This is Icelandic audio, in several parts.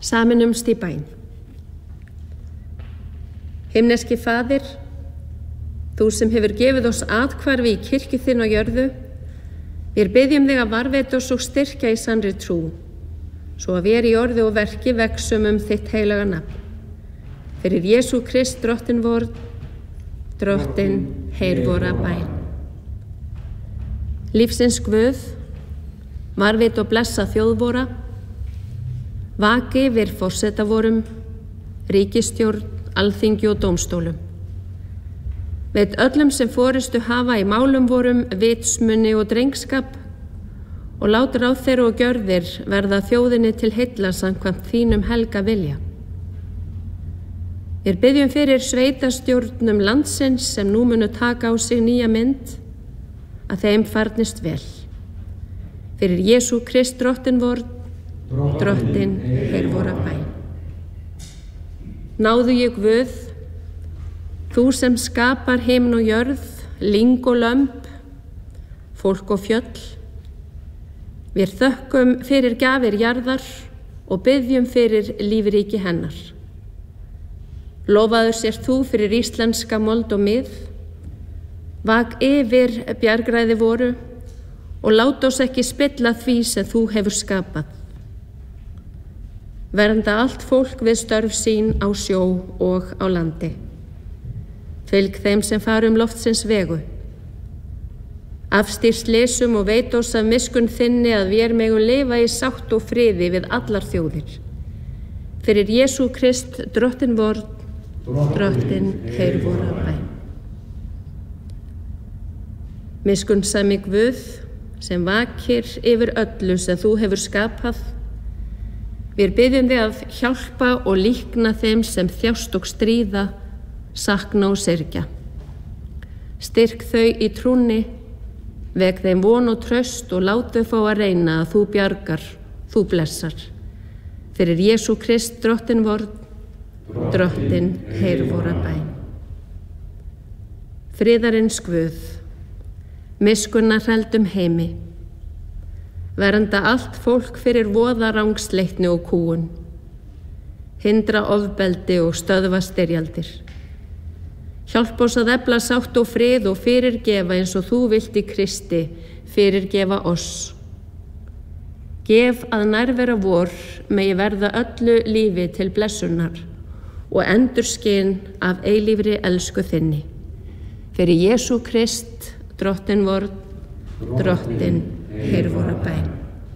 Sameinumst í bæn. Himneski Faðir, þú sem hefur gefið oss athvarfi í kirkju þinni á jörðu, við biðjum þig að varðveita oss og styrkja í sannri trú, svo að við í orði og verki vegsum þitt heilaga nafn. Fyrir Jesú Krist, drottin vor, drottin, heyr vora bæn. Lífsins Guð, varðveit og blessa þjóð vora, vaki yfir forseta vorum, ríkisstjórn, alþingi og dómstólum. Veit öllum sem forystu hafa í málum vorum vitsmunni og drengskap og lát ráð þeirra og gjörðir verða þjóðinni til heilla samkvæmt þínum helga vilja. Við biðjum fyrir sveitastjórnum landsins sem nú munu taka á sig nýja mynd, að þeim farnist vel. Fyrir Jesú Krist, drottin vor, drottin, heyr vora bæn. Náðu ég Guð, þú sem skapar himn og jörð, lyng og lömb, fólk og fjöll. Við þökkum fyrir gjafir jarðar og biðjum fyrir lífríki hennar. Lofaður sér þú fyrir íslenska mold og mið, vak yfir bjargræði voru og lát oss ekki spilla því sem þú hefur skapað. Vernda allt fólk við störf sín á sjó og á landi. Fylg þeim sem fara loftsins vegu. Afstýr slysum og veit oss af miskunn þinni að við megum lifa í sátt og friði við allar þjóðir. Fyrir Jesú Krist, drottin vor, drottin, heyr vora bæn. Miskunnsami Guð, sem vakir yfir öllu sem þú hefur skapað, við biðjum þig að hjálpa og líkna þeim sem þjást og stríða, sakna og syrgja. Styrk þau í trúnni, vek þeim von og traust og látu fá að reyna að þú bjargar, þú blessar. Fyrir Jesú Krist, drottin vor, drottin, heyr vora bæn. Friðarins Guð, miskunnarhældum heimi, vernda allt fólk fyrir voðarangsleitni og kúgun, hindra ofbeldi og stöðva styrjaldir. Hjálp oss að efla sátt og frið og fyrirgefa eins og þú vilt í Kristi, fyrirgefa oss. Gef að nærvera vor megi verða öllu lífi til blessunar og endurskinn af eilífri elsku þinni. Fyrir Jesú Krist, drottin vor, drottin, heyr vora bæn.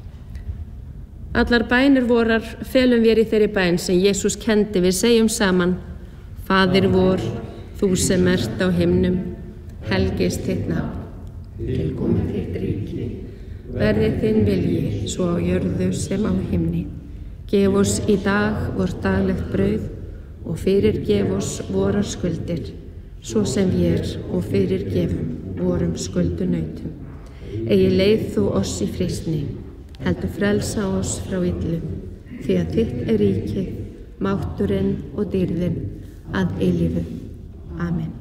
Allar bænir vorar felum við í þeirri bæn sem Jesús kendi, við segjum saman: Faðir vor, þú sem ert á himnum, helgist þitt nafn, tilkomi þitt ríki, verði þinn vilji, svo á jörðu sem á himni. Gef oss í dag vort daglegt brauð og fyrirgef oss vorar skuldir, svo sem við og fyrirgefum vorum skuldunautum. Eigi leið þú oss í freistni, heldur frelsa oss frá illu, því að þitt ríkið, mátturinn og dýrðin að eilífu. Amen.